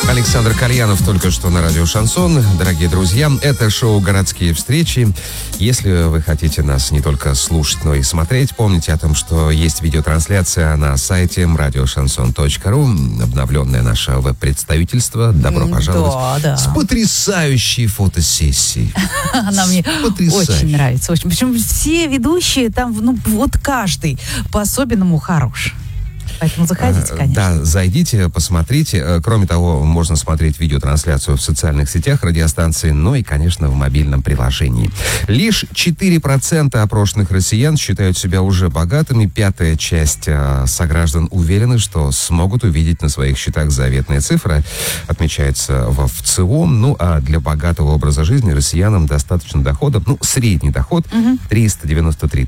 Александр Кальянов только что на радио «Шансон». Дорогие друзья, это шоу «Городские встречи». Если вы хотите нас не только слушать, но и смотреть, помните о том, что есть видеотрансляция на сайте radioshanson.ru, обновленное наше веб-представительство. Добро пожаловать. Да. С потрясающей фотосессией. Она мне очень нравится. Причем все ведущие там, вот каждый по-особенному хорош. Поэтому заходите, конечно. Да, зайдите, посмотрите. Кроме того, можно смотреть видеотрансляцию в социальных сетях радиостанции, но и, конечно, в мобильном приложении. Лишь 4% опрошенных россиян считают себя уже богатыми. Пятая часть сограждан уверены, что смогут увидеть на своих счетах заветные цифры. Отмечается в ВЦИОМ. Ну, а для богатого образа жизни россиянам достаточно дохода, средний доход 393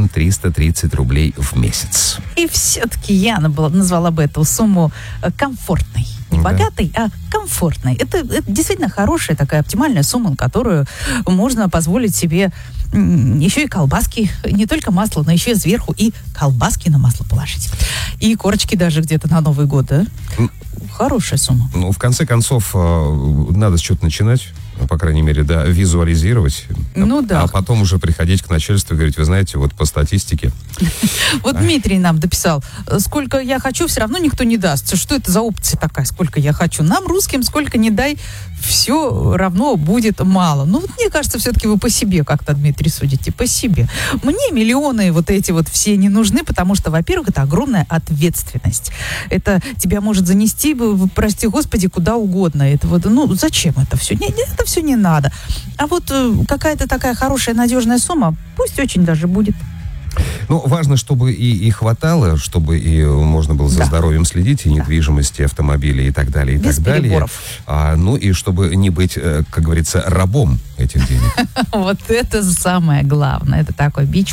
330 рублей в месяц. И все-таки я назвала бы эту сумму комфортной. Не богатой, а комфортной. Это действительно хорошая такая оптимальная сумма, которую можно позволить себе еще и колбаски, не только масло, но еще и сверху и колбаски на масло положить. И корочки даже где-то на Новый год, да? Хорошая сумма. В конце концов, надо с чего-то начинать. По крайней мере, да, визуализировать. Да. А потом уже приходить к начальству и говорить, вы знаете, вот по статистике. Вот Дмитрий нам дописал, сколько я хочу, все равно никто не даст. Что это за опция такая, сколько я хочу? Нам, русским, сколько не дай, все равно будет мало. Мне кажется, все-таки вы по себе как-то, Дмитрий, судите, по себе. Мне миллионы вот эти вот все не нужны, потому что, во-первых, это огромная ответственность. Это тебя может занести, прости господи, куда угодно. Это зачем это все? Это все не надо. А вот какая-то такая хорошая, надежная сумма, пусть очень даже будет. Важно, чтобы и хватало, чтобы и можно было за здоровьем следить, и недвижимости, автомобили и так далее, и без так далее. переборов. И чтобы не быть, как говорится, рабом этих денег. Вот это самое главное. Это такой бич.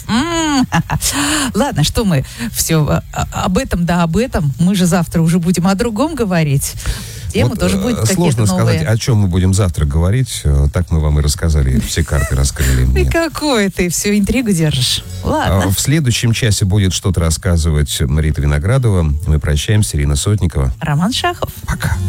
Ладно, что мы все об этом, мы же завтра уже будем о другом говорить. Темы тоже будет какие-то новые. Сложно сказать, о чем мы будем завтра говорить. Так мы вам и рассказали, все карты раскрыли. И какой ты все интригу держишь. Ладно. В следующем часе будет что-то рассказывать Рита Виноградова. Мы прощаемся. Ирина Сотникова. Роман Шахов. Пока.